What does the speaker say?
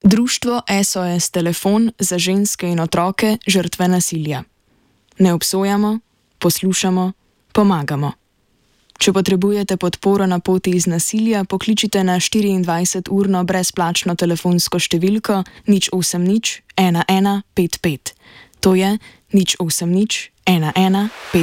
Društvo SOS Telefon za ženske in otroke žrtve nasilja. Ne obsojamo, poslušamo, pomagamo. Če potrebujete podporo na poti iz nasilja, pokličite na 24-urno brezplačno telefonsko številko 080 1155. To je 080 1155.